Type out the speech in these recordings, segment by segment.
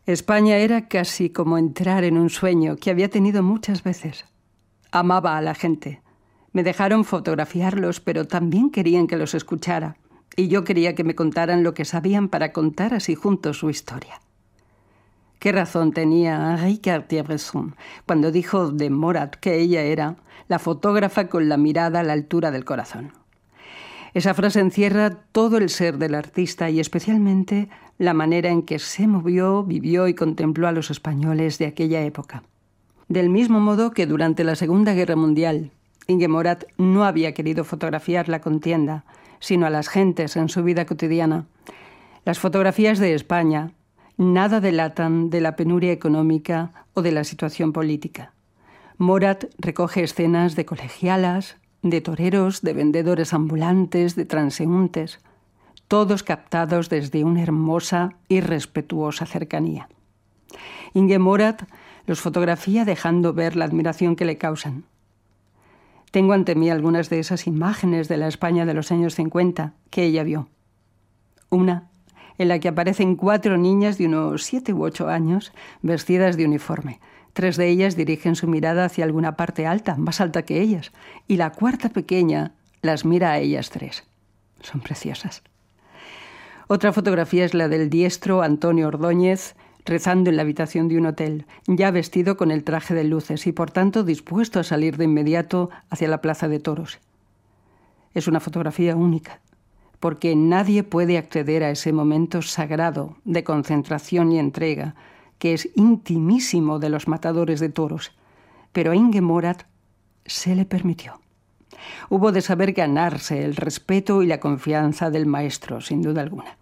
España era casi como entrar en un sueño que había tenido muchas veces. Amaba a la gente. Me dejaron fotografiarlos, pero también querían que los escuchara. Y yo quería que me contaran lo que sabían para contar así juntos su historia. ¿Qué razón tenía Henri Cartier-Bresson cuando dijo de Morat que ella era la fotógrafa con la mirada a la altura del corazón? Esa frase encierra todo el ser del artista y especialmente la manera en que se movió, vivió y contempló a los españoles de aquella época. Del mismo modo que durante la Segunda Guerra Mundial, Inge Morat no había querido fotografiar la contienda, sino a las gentes en su vida cotidiana. Las fotografías de España nada delatan de la penuria económica o de la situación política. Morat recoge escenas de colegialas, de toreros, de vendedores ambulantes, de transeúntes, todos captados desde una hermosa y respetuosa cercanía. Inge Morat los fotografía dejando ver la admiración que le causan. Tengo ante mí algunas de esas imágenes de la España de los años 50 que ella vio. Una en la que aparecen 4 niñas de unos 7 u 8 años vestidas de uniforme. 3 de ellas dirigen su mirada hacia alguna parte alta, más alta que ellas, y la 4ª pequeña las mira a ellas 3. Son preciosas. Otra fotografía es la del diestro Antonio Ordóñez rezando en la habitación de un hotel, ya vestido con el traje de luces y por tanto dispuesto a salir de inmediato hacia la plaza de toros. Es una fotografía única, porque nadie puede acceder a ese momento sagrado de concentración y entrega, que es intimísimo de los matadores de toros, pero a Inge Morat se le permitió. Hubo de saber ganarse el respeto y la confianza del maestro, sin duda alguna.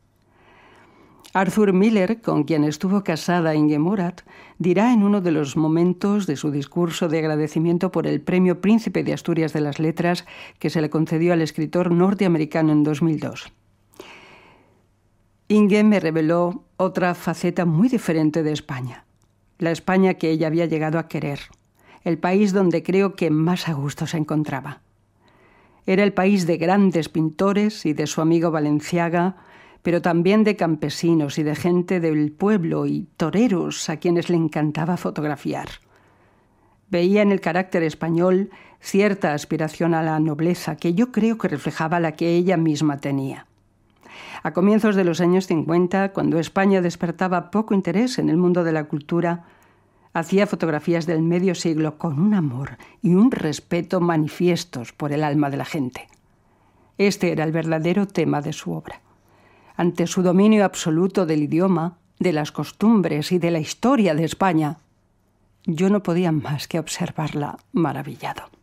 Arthur Miller, con quien estuvo casada Inge Morat, dirá en uno de los momentos de su discurso de agradecimiento por el Premio Príncipe de Asturias de las Letras que se le concedió al escritor norteamericano en 2002. Inge me reveló otra faceta muy diferente de España, la España que ella había llegado a querer, el país donde creo que más a gusto se encontraba. Era el país de grandes pintores y de su amigo Balenciaga, pero también de campesinos y de gente del pueblo y toreros a quienes le encantaba fotografiar. Veía en el carácter español cierta aspiración a la nobleza que yo creo que reflejaba la que ella misma tenía. A comienzos de los años 50, cuando España despertaba poco interés en el mundo de la cultura, hacía fotografías del medio siglo con un amor y un respeto manifiestos por el alma de la gente. Este era el verdadero tema de su obra. Ante su dominio absoluto del idioma, de las costumbres y de la historia de España, yo no podía más que observarla maravillado.